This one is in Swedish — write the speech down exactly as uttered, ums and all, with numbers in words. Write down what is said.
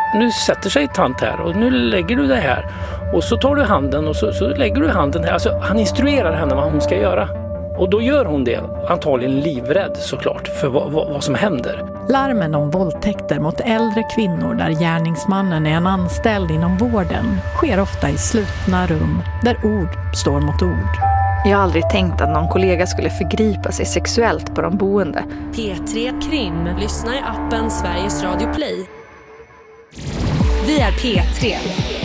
nu sätter sig tant här och nu lägger du det här. Och så tar du handen och så, så lägger du handen här. Alltså, han instruerar henne vad hon ska göra. Och då gör hon det, antagligen livrädd såklart, för vad, vad, vad som händer. Larmen om våldtäkter mot äldre kvinnor där gärningsmannen är en anställd inom vården sker ofta i slutna rum där ord står mot ord. Jag har aldrig tänkt att någon kollega skulle förgripa sig sexuellt på de boende. P tre Krim. Lyssna i appen Sveriges Radio Play. Vi är P tre.